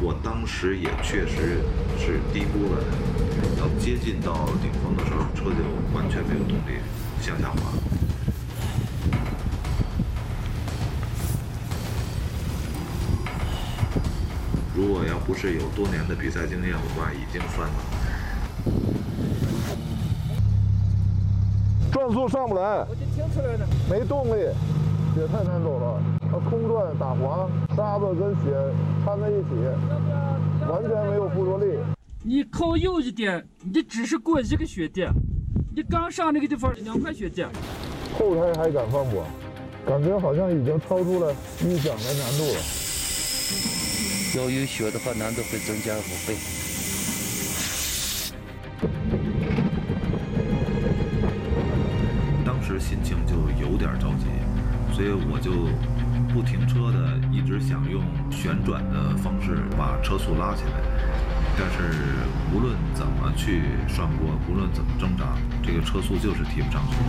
我当时也确实是低估了，要接近到顶峰的时候，车就完全没有动力向下滑。如果要不是有多年的比赛经验，我爸已经翻了。 转速上不来， 我就停出来了， 没动力，雪太难走了。它空转打滑，沙子跟雪掺在一起，完全没有附着力。 你靠右一点，你只是过一个雪点，你刚上那个地方2块雪点。 后胎还敢放我，感觉好像已经超出了预想的难度了。 要有雪的话，难度会增加5倍。 当时心情就有点着急，所以我就不停车的一直想用旋转的方式把车速拉起来。但是无论怎么去涮锅，无论怎么挣扎，这个车速就是提不上去。